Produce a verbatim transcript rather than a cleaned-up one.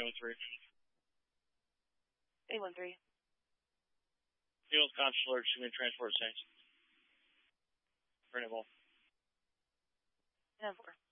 eight one three. eight one three. Field Consular, excuse me, transport Saints. Bring it all. ten four.